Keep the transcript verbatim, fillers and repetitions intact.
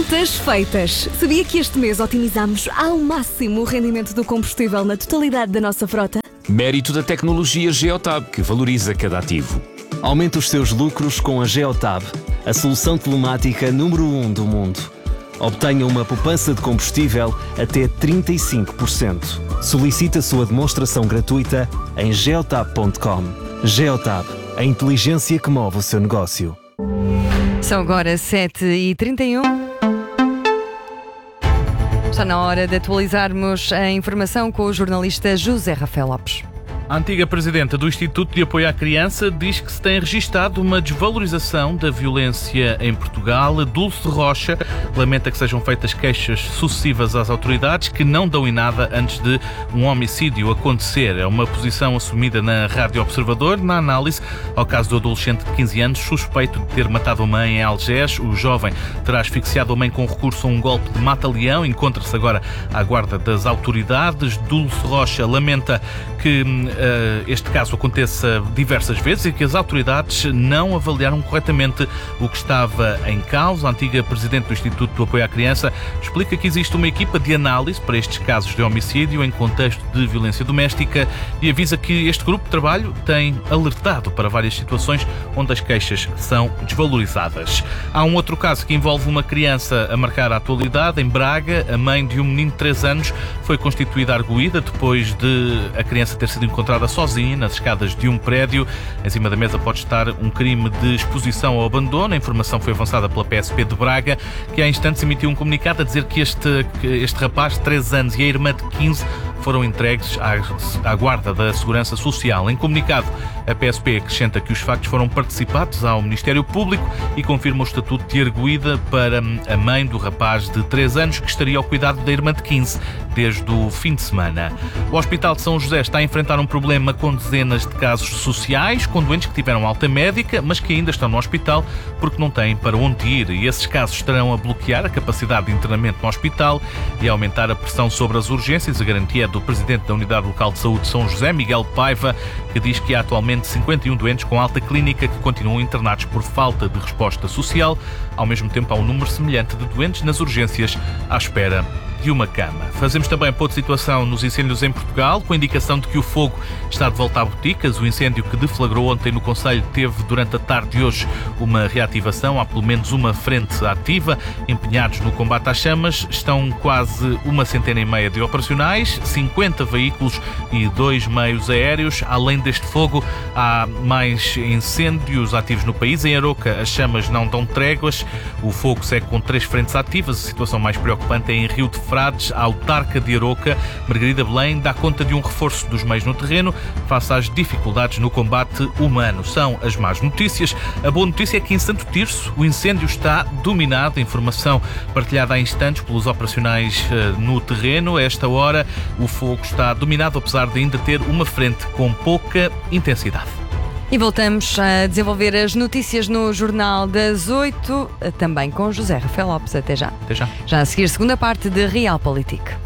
Contas feitas. Sabia que este mês otimizamos ao máximo o rendimento do combustível na totalidade da nossa frota? Mérito da tecnologia Geotab, que valoriza cada ativo. Aumente os seus lucros com a Geotab, a solução telemática número um do mundo. Obtenha uma poupança de combustível até trinta e cinco por cento. Solicite a sua demonstração gratuita em geotab ponto com. Geotab, a inteligência que move o seu negócio. São agora sete e trinta e um. Está na hora de atualizarmos a informação com o jornalista José Rafael Lopes. A antiga presidenta do Instituto de Apoio à Criança diz que se tem registado uma desvalorização da violência em Portugal. Dulce Rocha lamenta que sejam feitas queixas sucessivas às autoridades que não dão em nada antes de um homicídio acontecer. É uma posição assumida na Rádio Observador, na análise ao caso do adolescente de quinze anos suspeito de ter matado a mãe em Algés. O jovem terá asfixiado a mãe com recurso a um golpe de mata-leão. Encontra-se agora à guarda das autoridades. Dulce Rocha lamenta que Uh, este caso aconteça diversas vezes e que as autoridades não avaliaram corretamente o que estava em causa. A antiga presidente do Instituto do Apoio à Criança explica que existe uma equipa de análise para estes casos de homicídio em contexto de violência doméstica e avisa que este grupo de trabalho tem alertado para várias situações onde as queixas são desvalorizadas. Há um outro caso que envolve uma criança a marcar a atualidade. Em Braga, a mãe de um menino de três anos foi constituída arguída depois de a criança ter sido encontrada sozinha nas escadas de um prédio. Em cima da mesa pode estar um crime de exposição ao abandono. A informação foi avançada pela P S P de Braga, que há instantes emitiu um comunicado a dizer que este, que este rapaz de treze anos e a irmã de quinze foram entregues à, à guarda da Segurança Social. Em comunicado, a P S P acrescenta que os factos foram participados ao Ministério Público e confirma o estatuto de arguída para a mãe do rapaz de treze anos que estaria ao cuidado da irmã de quinze desde o fim de semana. O Hospital de São José está a enfrentar um problema com dezenas de casos sociais, com doentes que tiveram alta médica, mas que ainda estão no hospital porque não têm para onde ir. E esses casos estarão a bloquear a capacidade de internamento no hospital e a aumentar a pressão sobre as urgências. A garantia é do Presidente da Unidade Local de Saúde de São José, Miguel Paiva, que diz que há atualmente cinquenta e um doentes com alta clínica que continuam internados por falta de resposta social. Ao mesmo tempo, há um número semelhante de doentes nas urgências à espera de uma cama. Fazemos também ponto de situação nos incêndios em Portugal, com a indicação de que o fogo está de volta a Boticas. O incêndio que deflagrou ontem no concelho teve durante a tarde de hoje uma reativação. Há pelo menos uma frente ativa. Empenhados no combate às chamas estão quase uma centena e meia de operacionais, cinquenta veículos e dois meios aéreos. Além deste fogo, há mais incêndios ativos no país. Em Aroca, as chamas não dão tréguas. O fogo segue com três frentes ativas. A situação mais preocupante é em Rio de Frades. A autarca de Aroca, Margarida Belém, dá conta de um reforço dos meios no terreno face às dificuldades no combate humano. São as más notícias. A boa notícia é que em Santo Tirso o incêndio está dominado. A informação partilhada há instantes pelos operacionais uh, no terreno. A esta hora o fogo está dominado, apesar de ainda ter uma frente com pouca intensidade. E voltamos a desenvolver as notícias no Jornal das oito, também com José Rafael Lopes. Até já. Até já. Já a seguir, segunda parte de Realpolitik.